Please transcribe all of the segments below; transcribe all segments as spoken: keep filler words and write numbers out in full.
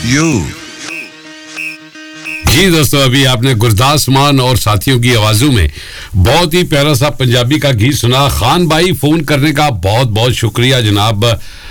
you. जी दोस्तों, अभी आपने गुरदास मान और साथियों की आवाजों में बहुत ही प्यारा सा पंजाबी का गीत सुना। खान भाई, फोन करने का बहुत बहुत शुक्रिया जनाब।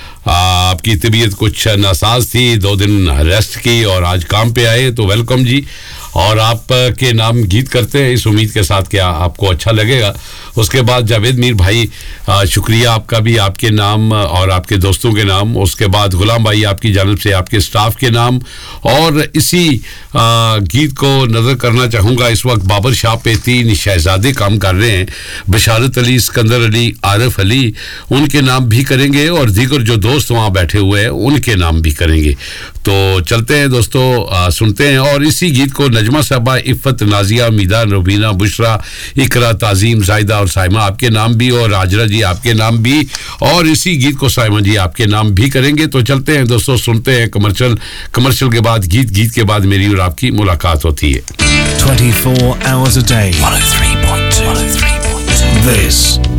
आपकी तबीयत कुछ नासाज थी, दो दिन रेस्ट की और आज काम पे आए, तो वेलकम जी। और आप के नाम गीत करते हैं इस उम्मीद के साथ कि आपको अच्छा लगेगा। उसके बाद जावेद मीर भाई, शुक्रिया आपका भी, आपके नाम और आपके दोस्तों के नाम। उसके बाद गुलाम भाई, आपकी जानिब से आपके स्टाफ के नाम। और इसी आ, गीत को नज़र करना चाहूँगा। इस वक्त बाबर शाह पे तीन शहजादे काम कर रहे हैं, बशारत अली, सिकंदर अली, आरिफ अली, उनके नाम भी करेंगे और दीगर जो दोस्त वहाँ बैठे हुए हैं उनके नाम भी करेंगे। तो चलते हैं दोस्तों, आ, सुनते हैं। और इसी गीत को नजमा साहबा, इफ़त, नाजिया, मीदान, रुबीना, बुशरा, इकरा, ताजीम, जायदा और साइमा आपके नाम भी, और राजरा जी आपके नाम भी, और इसी गीत को साइमा जी आपके नाम भी करेंगे। तो चलते हैं दोस्तों, सुनते हैं कमर्शियल। कमर्शियल के बाद गीत, गीत के बाद मेरी और आपकी मुलाकात होती है। twenty-four hours a day. one oh three point two. one oh three point two. This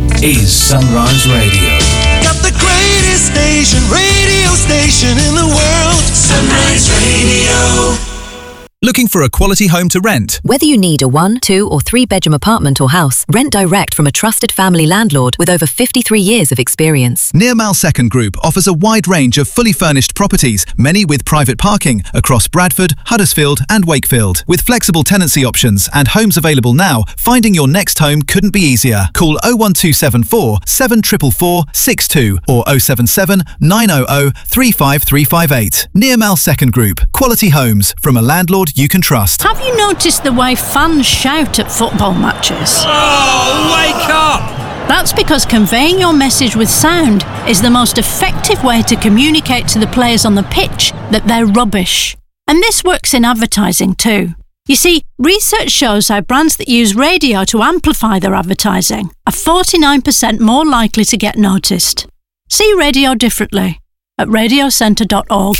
is Sunrise Radio. Got the greatest station, radio station in the world. Sunrise Radio. Looking for a quality home to rent? Whether you need a one, two or three bedroom apartment or house, rent direct from a trusted family landlord with over fifty-three years of experience. Nearmal Second Group offers a wide range of fully furnished properties, many with private parking, across Bradford, Huddersfield and Wakefield. With flexible tenancy options and homes available now, finding your next home couldn't be easier. Call oh one two seven four, seven four four four six two or oh seven seven, nine hundred, three five three five eight. Nearmal Second Group. Quality homes from a landlord you can trust. Have you noticed the way fans shout at football matches? Oh, wake up! That's because conveying your message with sound is the most effective way to communicate to the players on the pitch that they're rubbish. And this works in advertising too. You see, research shows how brands that use radio to amplify their advertising are forty-nine percent more likely to get noticed. See radio differently at radio centre dot org.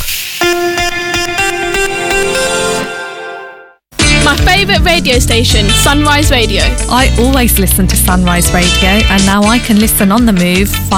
My favourite radio station, Sunrise Radio. I always listen to Sunrise Radio, and now I can listen on the move